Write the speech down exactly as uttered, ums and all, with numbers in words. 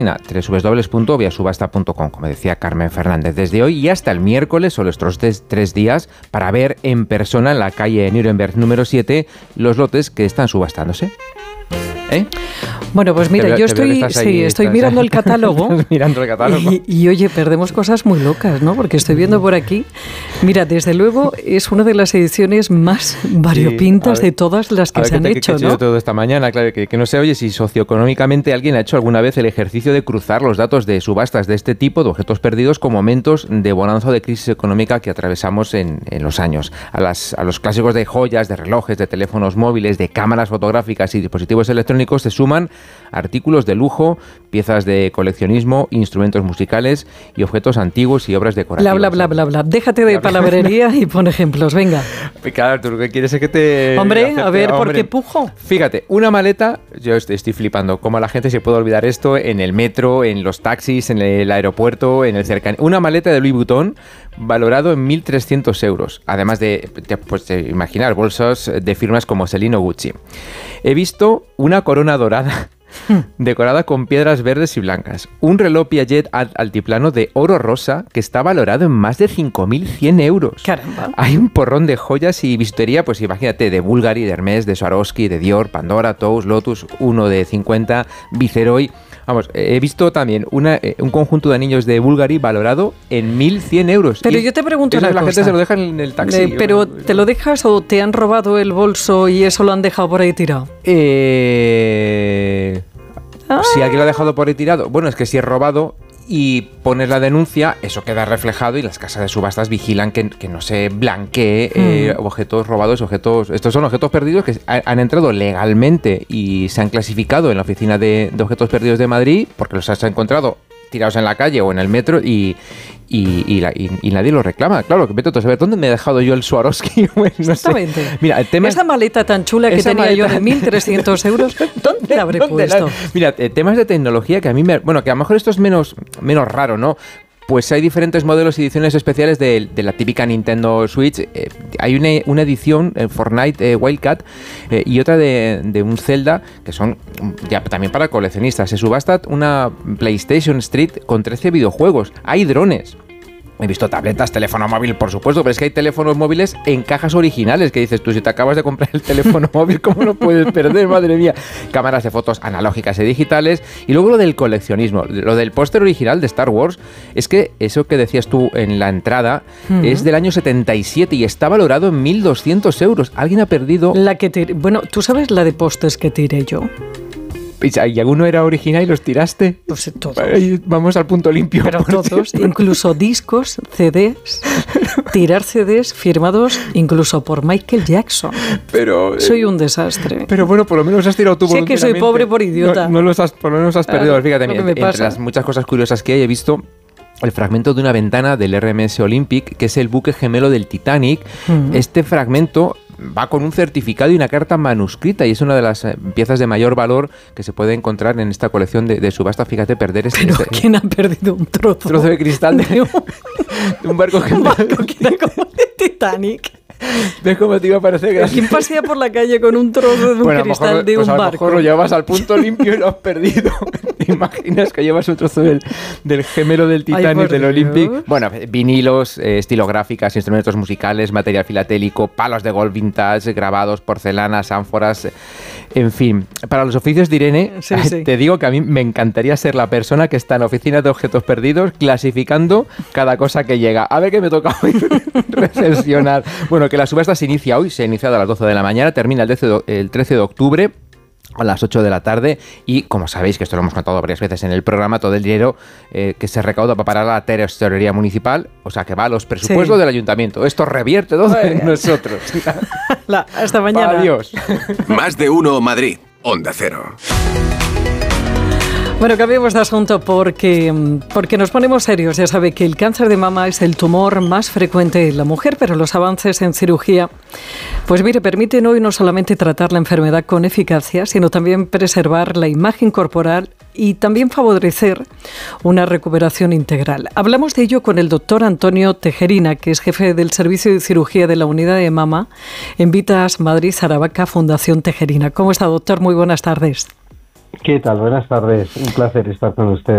doble u doble u doble u punto vía subasta punto com, como decía Carmen Fernández. Desde hoy y hasta el miércoles, solo estos tres, tres días, para ver en persona en la calle Nuremberg número siete los lotes que están subastándose. ¿Eh? Bueno, pues mira, veo, yo estoy, ahí, sí, estoy estás, mirando el catálogo. mirando el catálogo. Y, y oye, perdemos cosas muy locas, ¿no? Porque estoy viendo por aquí. Mira, desde luego es una de las ediciones más variopintas sí, ver, de todas las que se han que, hecho, que, ¿no? Yo todo esta mañana, claro, que, que no sé, oye, si socioeconómicamente alguien ha hecho alguna vez el ejercicio de cruzar los datos de subastas de este tipo, de objetos perdidos, con momentos de bonanza o de crisis económica que atravesamos en, en los años. A, las, a los clásicos de joyas, de relojes, de teléfonos móviles, de cámaras fotográficas y dispositivos electrónicos se suman artículos de lujo, piezas de coleccionismo, instrumentos musicales y objetos antiguos y obras decorativas. Bla, bla, bla, bla, bla. Déjate de palabrería y pon ejemplos, venga. Claro, tú lo que quieres es que te... Hombre, acepte, a ver, hombre, ¿por qué pujo? Fíjate, una maleta, yo estoy, estoy flipando, cómo la gente se puede olvidar esto en el metro, en los taxis, en el aeropuerto, en el cercano. Una maleta de Louis Vuitton valorado en mil trescientos euros, además de, pues, de imaginar, bolsos de firmas como Celine o Gucci. He visto una corona dorada decorada con piedras verdes y blancas. Un reloj Piaget altiplano de oro rosa que está valorado en más de cinco mil cien euros. Caramba. Hay un porrón de joyas y bisutería, pues imagínate, de Bulgari, de Hermès, de Swarovski, de Dior, Pandora, Tous, Lotus, uno de cincuenta, Viceroy. Vamos, he visto también una, un conjunto de anillos de Bulgari valorado en mil cien euros. Pero y yo te pregunto una la cosa. La gente se lo deja en el taxi. Eh, ¿Pero te lo dejas o te han robado el bolso y eso lo han dejado por ahí tirado? Eh... Ah. Si alguien lo ha dejado por ahí tirado, bueno, es que si es robado y pones la denuncia, eso queda reflejado y las casas de subastas vigilan que, que no se blanquee mm. eh, objetos robados, objetos... Estos son objetos perdidos que han entrado legalmente y se han clasificado en la oficina de, de objetos perdidos de Madrid porque los has encontrado tirados en la calle o en el metro y, y, y, la, y, y nadie lo reclama. Claro, que vete a saber dónde me he dejado yo el Swarovski. Bueno, no Exactamente. Sé. Mira, el tema esa maleta tan chula que tenía maleta... yo de mil trescientos euros, ¿dónde la habré ¿Dónde puesto? La... Mira, temas de tecnología que a mí me... Bueno, que a lo mejor esto es menos, menos raro, ¿no? Pues hay diferentes modelos y ediciones especiales de, de la típica Nintendo Switch. Eh, hay una, una edición, en Fortnite eh, Wildcat, eh, y otra de, de un Zelda, que son ya también para coleccionistas. Se subasta una PlayStation Street con trece videojuegos. Hay drones. He visto tabletas, teléfono móvil, por supuesto, pero es que hay teléfonos móviles en cajas originales, que dices tú, si te acabas de comprar el teléfono móvil, ¿cómo lo puedes perder? Madre mía. Cámaras de fotos analógicas y digitales. Y luego lo del coleccionismo, lo del póster original de Star Wars, es que eso que decías tú en la entrada uh-huh. es del año setenta y siete y está valorado en mil doscientos euros. Alguien ha perdido... La que te... Bueno, ¿tú sabes la de pósters que tiré yo? ¿Y alguno era original y los tiraste? Pues todos. Vamos al punto limpio. Pero todos, cierto. Incluso discos, C Ds, tirar C Ds firmados incluso por Michael Jackson. Pero soy un desastre. Pero bueno, por lo menos has tirado tú sé que soy pobre por idiota. No, no los has, por lo menos has perdido. Ah, Fíjate, entre pasa. las muchas cosas curiosas que hay, he visto el fragmento de una ventana del R M S Olympic, que es el buque gemelo del Titanic. Uh-huh. Este fragmento va con un certificado y una carta manuscrita y es una de las eh, piezas de mayor valor que se puede encontrar en esta colección de, de subasta. Fíjate, perder este... ¿Pero este, quién ha perdido un trozo? trozo de cristal de, de, un, de un barco que, un barco que era como el Titanic? ¿Ves cómo te iba a parecer gracioso? ¿Quién pasea por la calle con un trozo de un bueno, cristal mejor, de pues un a lo barco? mejor lo llevas al punto limpio y lo has perdido. ¿Te imaginas que llevas un trozo del, del gemelo del Titanic, del Olympic? Bueno, vinilos, eh, estilográficas, instrumentos musicales, material filatélico, palos de golf vintage, grabados, porcelanas, ánforas, en fin. Para los oficios de Irene, sí, sí. te digo que a mí me encantaría ser la persona que está en la oficina de objetos perdidos clasificando cada cosa que llega. A ver qué me toca hoy reflexionar. Bueno, que la subasta se inicia hoy, se ha iniciado a las doce de la mañana, termina el trece de octubre a las ocho de la tarde y, como sabéis, que esto lo hemos contado varias veces en el programa, todo el dinero eh, que se recauda para parar la tesorería municipal, o sea, que va a los presupuestos sí. del ayuntamiento. Esto revierte todo en nosotros. La, hasta mañana. Adiós. Más de uno Madrid. Onda Cero. Bueno, cambiemos de asunto porque, porque nos ponemos serios. Ya sabe que el cáncer de mama es el tumor más frecuente en la mujer, pero los avances en cirugía, pues mire, permiten hoy no solamente tratar la enfermedad con eficacia, sino también preservar la imagen corporal y también favorecer una recuperación integral. Hablamos de ello con el doctor Antonio Tejerina, que es jefe del Servicio de Cirugía de la Unidad de Mama en Vitas Madrid Aravaca Fundación Tejerina. ¿Cómo está, doctor? Muy buenas tardes. ¿Qué tal? Buenas tardes. Un placer estar con usted.